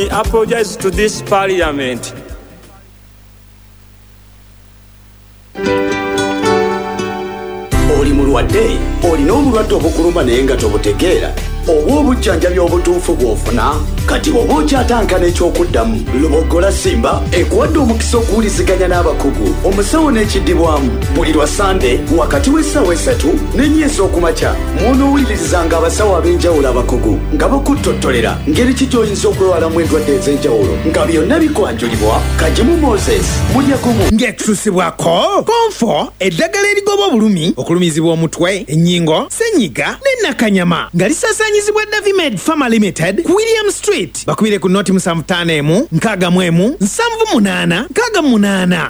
I apologize to this parliament. Oli mulwadde, olina obulwadde obukuluma naye nga tobutegeera. Oba obujjanjabi obutuufu bw'ofuna kati oba okyatankana ekyokuddamu. Lubogola Simba ekuwadde omukisa okuwuliziganya n'abakugu omusawo n'ekiddibwamu buli lwa Sande wakati w'essaawa 3 n'ennyesa okumakya mw'onoowulirizanga abasawo ab'enjawulo abakugu nga bakuttotolera ngeri ki gy'oyinza okwewalamu endwadde ez'enjawulo nga byonna bikwanjulibwa Kajimu Moses mulyagumu ng'ekususibwako Konfo eddagala erigoba obulumi okulumizibwa omutwe ennyingo ssenyiga n'ennakanyama nga lisasaanyizibwa Davimed Pharma Limited ku William Street bakubire ku noti 751 61 78 68.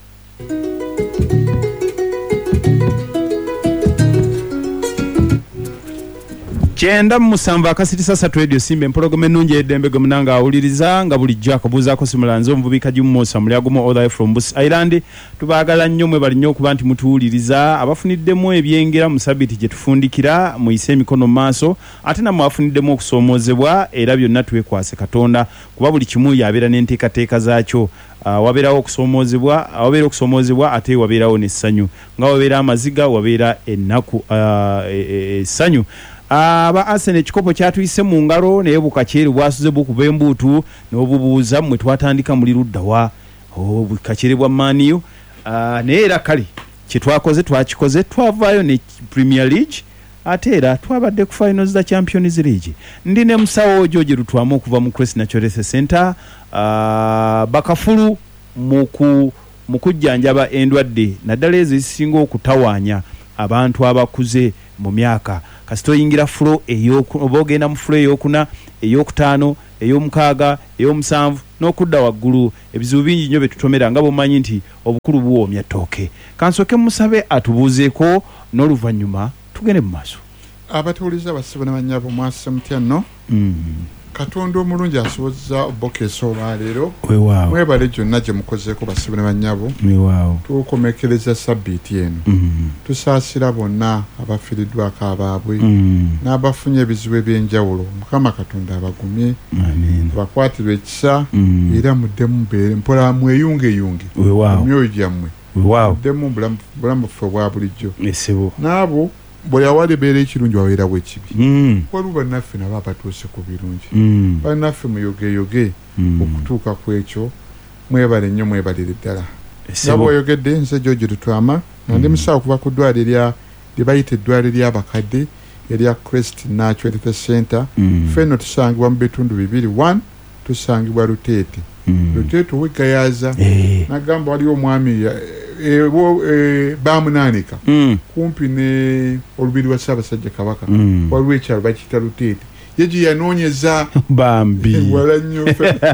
Kyenda mu musanvu akasitisa 3 radio Simba empologome ennungi eddembe gwe munanga awuliriza nga bulijjo akabuuzaako simulanze omuvubi Kajimu Musa mulyagumu all the way from Bush Island. Tubaagala nnyo mwe bali nnyo okuba nti mutuwuliriza abafuniddemu ebyengera mu sabiti gye tufundikira muyise emikono mu maaso ate nammwe abafuniddemu okusoomoozebwa era byonna twekwase Katonda kuba buli kimu yabeera n'enteekateeka zaakyo. Wabeerawo okusoomoozebwa ate wabeerawo n'essanyu nga wabeera amaziga wabeera ennaku essanyu. Aba Arsenal ekikopo kyatuyise mu ngalo naye bukakyeri bwasuze bukuba embuutu n'obubuuza mmwe twatandika muli ludda wa bukakyeri bwa Maniu naye era kale kye twakoze twakikoze twavaayo ne Premier League ate era twabadde ku finals za Champions League. Ndi ne musawo George Lutwamu okuva mu Crest Natural Center bakafulu mu kujjanjaba endwadde naddala ezo ezisinga okutawaanya abantu abakuze mu myaka kasito oyingira flow oba ogenda mu flow ey'okuna ey'okutaano ey'omukaaga ey'omusanvu n'okudda waggulu ebizibu bingi nnyo betutomera nga bw'omanyi nti obukulu buwoomya ttooke. Kansooke musabe atubuuzeeko n'oluvannyuma tugende mu maaso. Abatuuliza basibe n'abannyabo mwase mutya nno Katonda omulungi asobozza obokeesa olwaleero mwebale gyonna gye mukozeeko basibe n'abannyabo tukomekereza sabbiiti eno tusaasira bonna abafiiriddwako abaabwe n'abafunye ebizibu eby'enjawulo Mukama Katonda abagumye abakwatirwa ekisa era muddemu mbeere mpola mweyungeyunge emyoyo gyammwe muddemu bulamu ffe obwa bulijjo n'abo bwe yawalibeera ekirungi wabeerawo ekibi waliwo bannaffe nabo abatuuse ku birungi bannaffe muyogeyoge okutuuka ku ekyo mwebale nnyo mwebalire ddala nga bw'oyogedde nze George Lutwama nga ndi musawo kuva ku ddwaliro lye bayita eddwaliro ly'abakadde erya Crest Natural Center ffenno tusangibwa mu bitundu bibiri. 1 tusangibwa Luteete Luteete ow'Egayaza nagamba waliwo omwami bamunaanika kumpi ne olubiri lwa Ssaabasajja Kabaka waliwo ekyalo bakiyita Luteete ye gye yanoonyeza bambi wala nnyo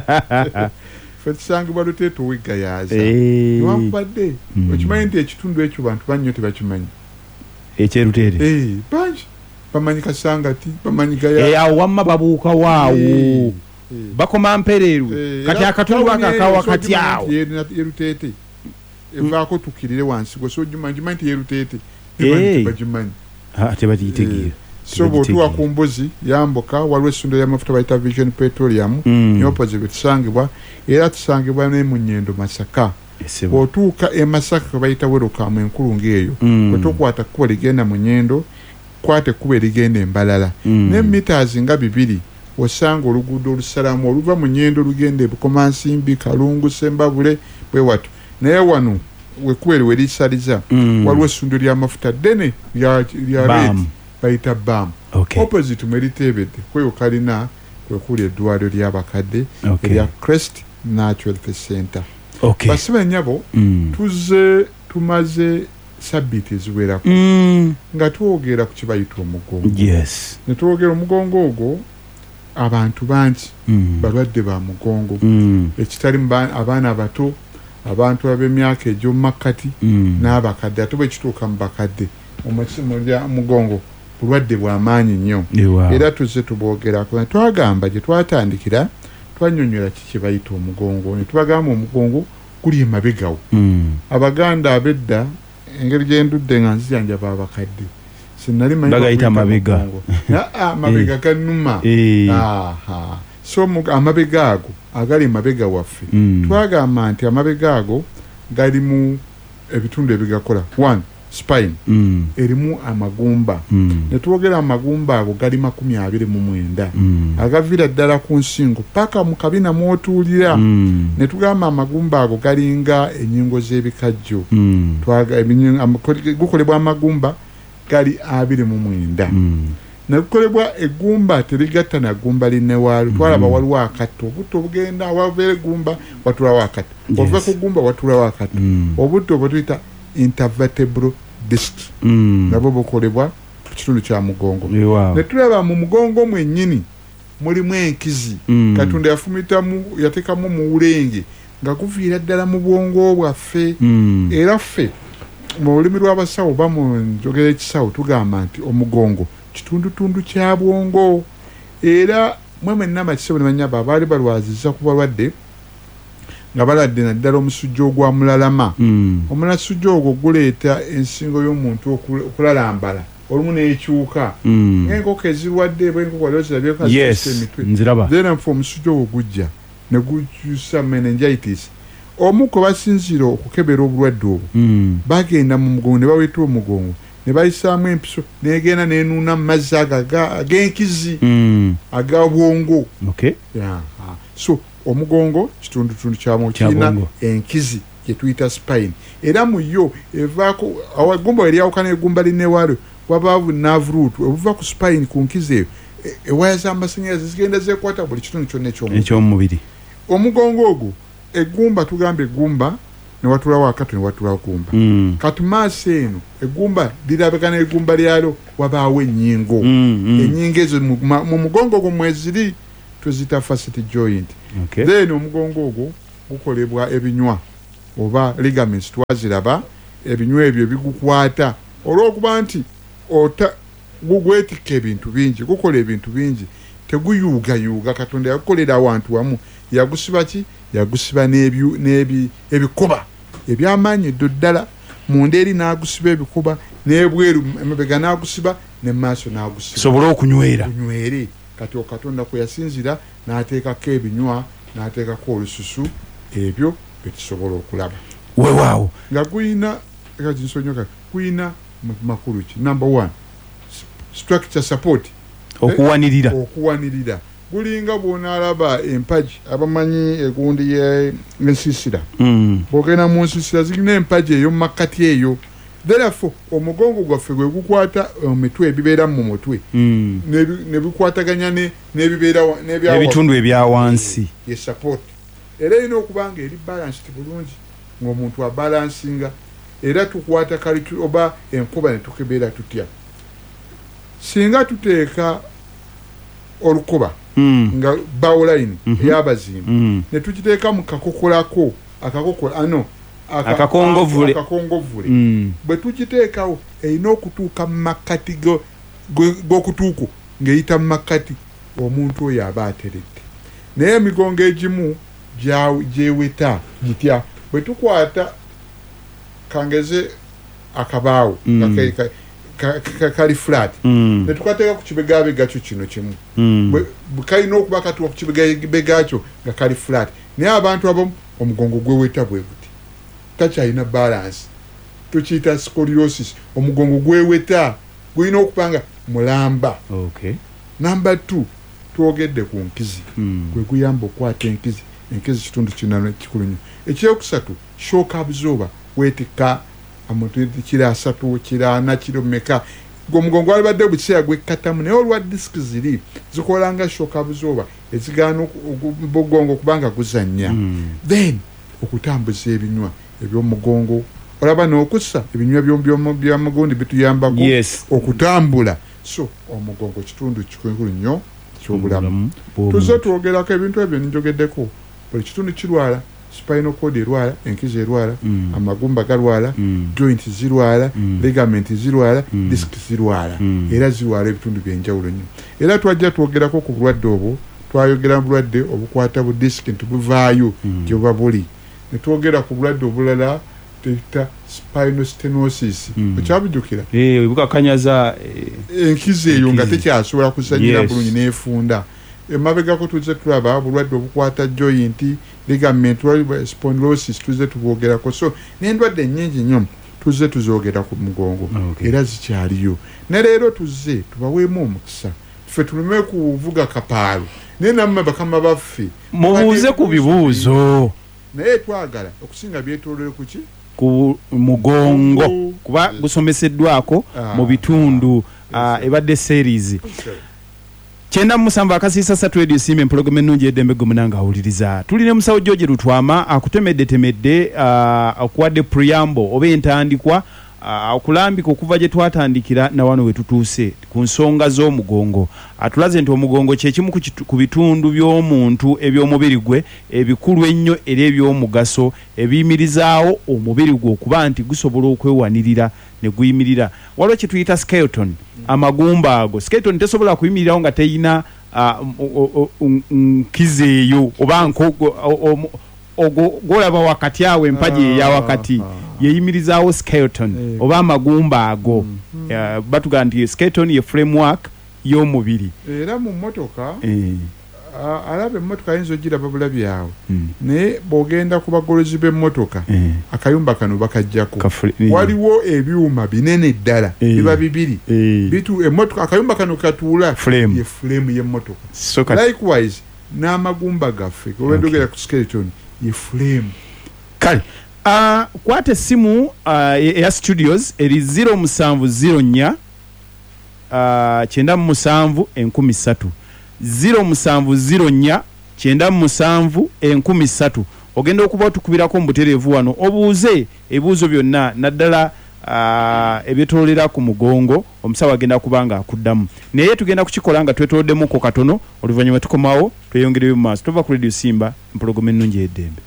ffe tusangibwa Luteete ow'Egayaza newankubadde okimanyi nti ekitundu ekyo bantu bannyo tebakimanyi ekyeruteete bangi bamanyi Kasangati bamanyi Gayaza awo wamma babuuka waawo bakoma mpereerwe kati akatundu akakawa kati awo Luteete evaako tukirire wansi gwe so jumanyi nti Luteete tebagimanyi tebakiitegeera so bw'otuwa ku mbuzi yambuka waliwo essundiro ly'amafuta bayita Vision Petroleum ne opposite tusangibwa era tusangibwa ne mu Nnyendo Masaka bw'otuuka e Masaka bayita Welcome enkulu ng'eyo bwetukwata kkubo ligenda mu Nnyendo kwate kkubo erigenda e Mbalala ne meters nga 2 osanga oluguudo olusalamu oluva mu Nnyendo lugenda e Bukomansimbi Kalungu Sembabule bwe watu naye wano wekuwere welisaliza waliwo essundiro ly'amafuta ddene lya red bayita BAM opposite mweritebedde kweyo kalina kwekuli eddwaliro ly'abakadde erya Crest Natural Center. Basibe nnyabo tumaze sabbiiti eziwerako nga twogera ku kibayita omugongo ne twogera omugongo ogwo abantu bangi balwadde ba mugongo ekitali abaana abato abantu ab'emyaka egy'omumakkati n'abakadde ate bwe kituuka mu bakadde omugongo bulwadde bw'amaanyi nnyo era tuzze tubwogerako twagamba gye twatandikira twannyonnyola kiki bayita omugongo ne tubagamba omugongo guli emabegawo abaganda ab'edda engeri gye ndudde nga nzijanjaba abakadde sinali manyi bagayita mabega mabega gannuma so amabega ago agali mabega waffe twagamba nti amabega ago galimu ebitundu ebigakola 1 spine erimu amagumba netwogera amagumba ago gali 29 agavira ddala ku nsingo paka mu kabina mwotulira netugamba amagumba ago galinga enyingo z'ebikajjo gukolebwa amagumba gali 29 nakukolebwa egumba terigatta na gumba linewalo twalaba waliwo akato obutto bugenda wavere gumba watula wakati ova ku gumba watula wakati obutto butuyita intervertebral disc nabo bukolebwa ku kitundu kya mugongo netulaba mu mugongo mwennyini mulimu enkizi Katonda yafumitamu yatekamu mu wulenge nga kuviira ddala mu bwongo bwaffe era ffe mu lulimi lw'abasawo bamu njogera ekisawo tugamba nti omugongo kitundutundu kya bwongo era mwemwe nnama kisebo ne banyaba abaali balwaziza ku balwadde nga baladde naddala omusujja ogwa mulalama omunasujja ogwo guleeta ensingo y'omuntu okulalambala olumu n'ekyuka ng'enkoko ezirwadde bwenkoko waliwo zirabyeko emitwe then fe omusujja ogwo gujja ne gukyusa meningitis omu kwe basinzira okukebera obulwadde obwo bagenda mu mugongo ne baweeta omugongo ne bayisaamu empiso negenda nenuuna mu mazzi ag'enkizi aga bwongo so omugongo kitundutundu kyamu kirina enkizi gyetuyita spine era mu yo evaako awagumba eryawukana egumba linewalo wabaavu nerve root obuva ku spine ku nkizi eyo ewaya z'amasanyalaze zigenda zekwata buli kitundu kyonna ekyomubiri omugongo ogwo egumba tugamba egumba newatula wakati newatula gumba kati maaso eno egumba lirabagana egumba lyalo wabaawo ennyingo ennyingo ezo mu mugongo ogwo mweziri tuzita facet joint then omugongo ogwo gukolebwa ebinywa oba ligaments twaziraba ebinywa ebyo bigukwata olw'okuba nti gugwetikka ebintu bingi gukola ebintu bingi teguyuugayuuga Katonda yakukolera awantu wamu yagusiba ki yagusiba n'ebikuba ebyamaanyi eddo ddala munda eri n'agusiba ebikuba n'ebweru emabega n'agusiba ne maaso n'agusiba sobola okunywera kati Katonda kwe yasinzira n'ateekako ebinywa n'ateekako olususu ebyo betusobola okulaba weewaawo nga guyina makulu ki number 1 structure support okuwanirira gulinga bw'onaalaba empagi abamanyi egundi y'ensisira bw'ogenda mu nsisira zirina empagi eyo mu makkati eyo therefore omugongo gwaffe gwe gukwata emitwe ebibeera mu mutwe ne bikwataganya n'ebitundu ebya wansi ye support era erina okuba nga eri balanced bulungi ng'omuntu abalansinga era tukwata oba enkuba ne tukebeera tutya singa tuteeka olukuba nga bawulayini ey'abazimba ne tukiteeka mu kakokolako akakongovule bwe tukiteekawo erina okutuuka mu makkati g'okutuuku ng'eyita mu makkati omuntu oyo aba ateredde naye emigongo egimu gyeweta gitya bwe tukwata kangeze akabaawo kali flat ne tukateeka ku kibegabega kyo kino kimu kalina okuba katuwa ku kibegabega kyo nga kali flat naye abantu abamu omugongo gweweta bwe buti takyalina balance tukiyita scoliosis omugongo gweweta gulina okupanga mulamba number 2 twogedde ku nkizi gwe guyamba okwata enkizi kitundu kinano kikulu nnyo ekyokusatu shock absorber weetika kira 3 kira 4 kiro meka omugongo walibadde bukiseera gwekkatamu naye olwa disk ziri zikolanga shock absorber ezigaana omugongo kubanga guzannya then okutambuza ebinywa ebyomugongo olaba n'okussa ebinywa byamugondi bituyambako okutambula so omugongo kitundu kikulu nnyo kyobulamu tuzze twogerako ebintu ebyo ninjogeddeko buli kitundu kirwala spinal cord erwala enkizi erwala amagumba galwala joint zirwala ligament zirwala disc zirwala era zirwala ebitundu byenjawulo nnyo era twajja twogerako ku bulwadde obwo twayogera bulwadde obukwata bu disc nti buvaayo gye buba buli ne twogera ku bulwadde obulala tuyita spinal stenosis okyabujjukira bukakanyaza enkizi eyo nga tekyasobola kusanyira bulungi n'efunda emabega ko tuze tulaba obulwadde obukwata joint ligament spondylosis tuze tubwogerako so n'endwadde nnyingi nnyo tuze tuzogera ku mugongo era zikyaliyo ne leero tuze tubaweemu omukisa ffe tulume kuvuga kapaalu naye nammwe bakama baffe mubuuze ku bibuuzo naye twagala okusinga byetoolole kuki ku mugongo kuba gusomeseddwako mu bitundu ebadde series Chenda musamba akasisa satu radio sime mpologome ennungi eddembe gumunanga awuliriza tuline musawo George Lutwama akutemedde akuwadde preamble oba entandikwa okulambika okuva gye twatandikira na wano we tutuuse ku nsonga z'omugongo atulaze nti omugongo kye kimu ku bitundu by'omuntu eby'omubiri gwe ebikulu ennyo era eby'omugaso ebiyimirizaawo omubiri gwe okuba nti gusobola okwewanirira ne guyimirira waliwo kye tuyita skeleton amagumba ago skeleton tesobola kuyimirirawo nga teyina nkizeeyo oba golaba wakati awe empaji ya wakati yeyimirizaawo skeleton oba amagumba ago batuga nti skeleton ye framework y'omubiri era mu mmotoka alabe emmotoka ayinza ogiraba bulabi awo naye bw'ogenda ku bagolozi b'emmotoka akayumba kano bakajjako waliwo ebyuma binene ddala biba bibiri emmotoka akayumba kano katuula ye frame y'emmotoka likewise n'amagumba gaffe olwendogera ku skeleton ye frame kale kwate simu ya studios eri 0704 97 13 0704 97 13 ogenda okuba otukubirako mu butereevu wano obuuze ebibuuzo byonna naddala ebyetoolera ku mugongo omusawo agenda kubanga akuddamu naye tugenda kukikola nga twetoloddemu katono oluvannyuma tukomawo tweyongereyo mu maaso tova ku radio Simba mpologoma ennungi eddembe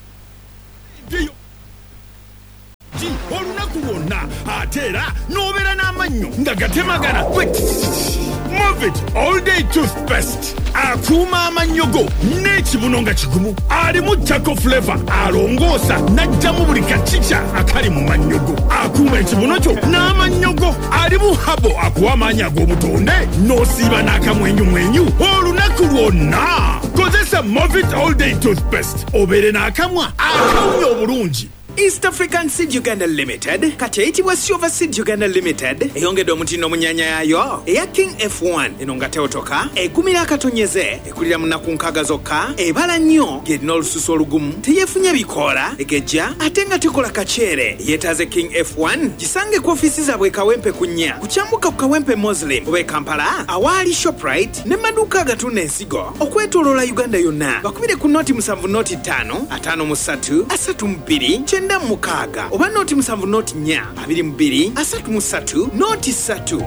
olunaku lwonna ateera n'obeera n'amannyo nga gatemagana Move It All Day Toothpaste akuuma amannyo go n'ekibuno nga kigumu alimu Chaco Flavor alongoosa n'ajjamu buli kacica akali mu mannyo go akuuma ekibuno kyo n'amannyo go alimu Habo akuwa amaanyi ag'obutonde n'osiiba n'akamwenyumwenyu olunaku lwonna kozesa Move It All Day Toothpaste obeere n'akamwa akawunya obulungi East African Seed Uganda Limited kati eyitibwa Silver Seed Uganda Limited eyongedde omutindo munyanya yayo eya King F1 eno nga teotoka egumira akatonyeze ekulira munaku nkaaga zokka ebala nnyo gerina olususu olugumu teyeefunya bikoola egejja ate nga tekola kaceere yeetaaze King F1 gisange ku ofiisi zaabwe Kawempe kunnya kukyambuka ku Kawempe Muslim oba Kampala awaali Shoprite ne maduuka agatunda ensigo okwetooloola Uganda yonna bakubire ku noti 7 noti 5 53 32 mukaaga oba noti 7 noti 4 22 33 noti 3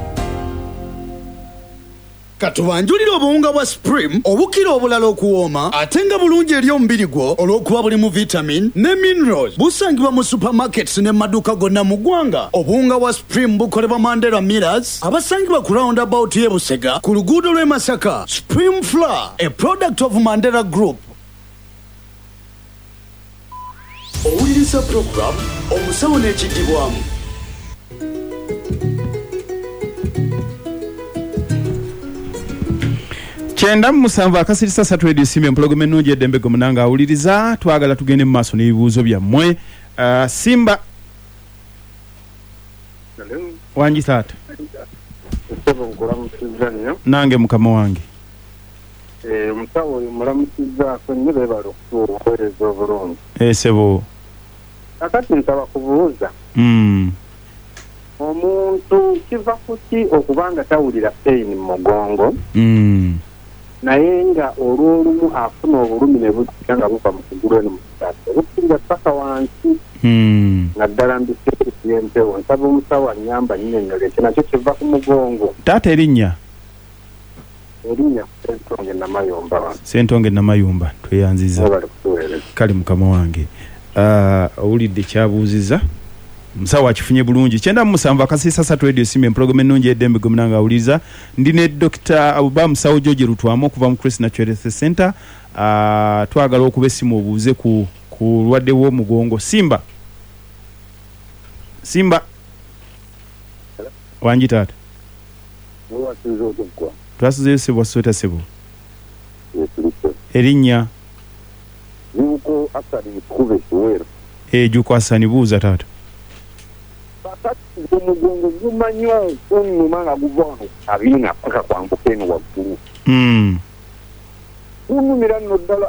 katubanjulira obuwunga bwa Supreme obukira obulala okuwooma ate nga bulungi eri omubiri gwo olw'okuba bulimu vitamin ne minerals busangibwa mu supermarkets ne maduuka gonna mu ggwanga obuwunga bwa Supreme bukolebwa Mandela Millers abasangibwa ku roundabout y'e Busega ku luguudo lw'e Masaka Supreme Flour a product of Mandela Group. Owuliriza program omusawo n'ekidibwamu. Chenda musanvu akasirisa satu radio Simba mpologome ennungi eddembe gumunanga awuliriza twagala tugende mu maaso n'ebibuuzo byammwe Simba wangi taata nange mukama wange omusawo oyo mulamusizzaako nnyo beebala okuweereza obulungi sebo akati nsaba kubuuza omuntu kiva kuki okubanga tawulira pain mu mugongo naye nga olw'olumu afuna obulumi ne bujja nga buva mu kugulu eno mu kitatu obusinga paka wansi naddala mbisirisi y'empewo nsaba omusawo annyamba nnyonnyole ekyo nakyo kiva ku mugongo taata erinnya Sentonge Namayumba tweyanziza kali mukama wange owulidde kyabuuziza musawo akifunye bulungi kyenda musanvu akasisa satu radio Simba empologoma ennungi eddembe gumunanga awuliriza ndi ne Dr. Abuba Musawo George Lutwama okuva mu Chris Natural Health Center twagala okuba essimu obuuze ku lwadde w'omugongo Simba wangi taata twasizeyo sebo sweta sebo Erinnya yuko asali kuve suwero juko asani buuza taata kakati umugongo gumanyo kunuma guvono abina paka kwambukeni waggulu kunumira nno ddala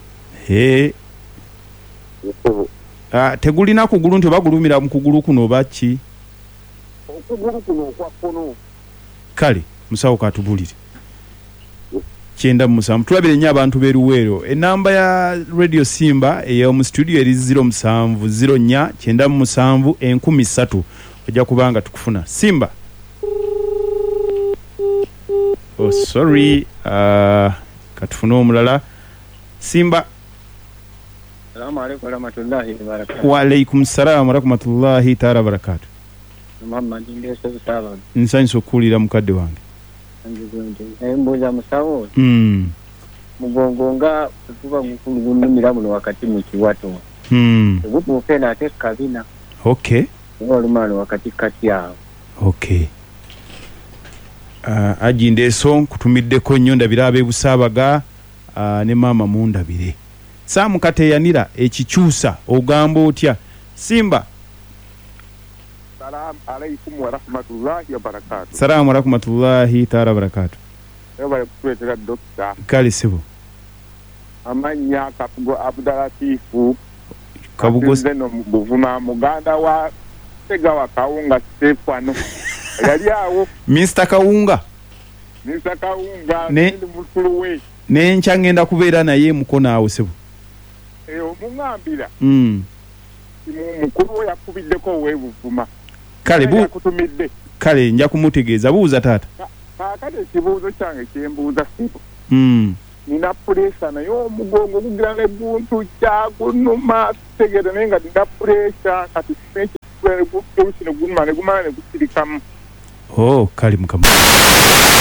tegulina kugulu nti bagulumira mu kugulu kuno baki okugulu kuno okwakono kale musawo katubulire 9 tulabire nnyo abantu beruweero enamba ya radio Simba ey'omu studio eri 0704 97 10 ojja kubanga tukufuna Simba. Oh sorry, katufuna omulala Simba. Assalamu alaykum warahmatullahi wabarakatuh. Wa alaykum salaam warahmatullahi ta'ala wabarakatuh. Mama ndinde sebusaba. Nsanyiso kulira mukadde wange. Mbuza musawo. Mugongo nga kuba gukunumira muno wakati mu kiwato. Gupu fena ate kabina. Okay. Olumano wakati kati yao. Okay. Ajinde so kutumiddeko nnyo ndabira abebusabaga ne mama mundabire. Samu kateyanira ekikyusa ogamba otya Simba. Salaam alaykum wa rahmatullahi wa barakatuh. Salaam wa rahmatullahi ta'ala barakatuh. Ewa kuetera doctor. Kali sibo. Amanya Kabugo Abdalatifu. Kabugo zeno buvuma muganda wa Tegawa Kaunga Stefano. Yali awo Mr. Kaunga. Mr. Kaunga ne mukuluwe. Ne nchangenda kubeera naye mukona awo sibo. Omungambira. Mukulu yakubiddeko webuvuma. Kale bu kutumidde. Kale nja kumutegeeza buuza taata. Kakati ekibuuzo kyange kyembuuza sibo. Nina pressure naye omugongo gugira ne buntu kyagunuma tegere naye nga nina pressure kati sente kwere gutuusi ne gunuma ne gumala ne gusirikamu. Oh kale mukama.